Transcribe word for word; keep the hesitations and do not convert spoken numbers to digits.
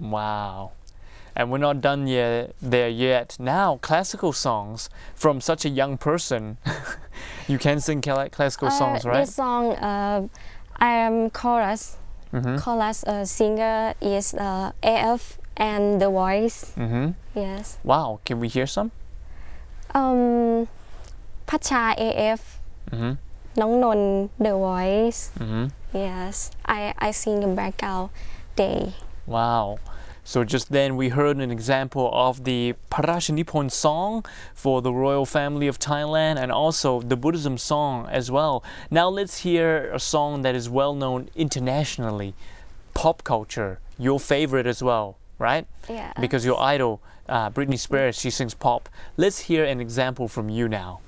Wow. And we're not done yet there yet. Now, classical songs from such a young person. You can sing cla- classical Uh, songs, right? This song, uh, I am chorus. Mm-hmm. Chorus uh, singer is uh, A F and The Voice. Mm-hmm. Yes. Wow, can we hear some? Um, พัชชา A F Mm-hmm. น้องนนท์ The Voice. Mm-hmm. Yes. I I sing in background day. Wow. So just then we heard an example of the Parashanipon song for the royal family of Thailand and also the Buddhism song as well. Now let's hear a song that is well known internationally. Pop culture, your favorite as well, right? Yeah. Because your idol, uh, Britney Spears, she sings pop. Let's hear an example from you now.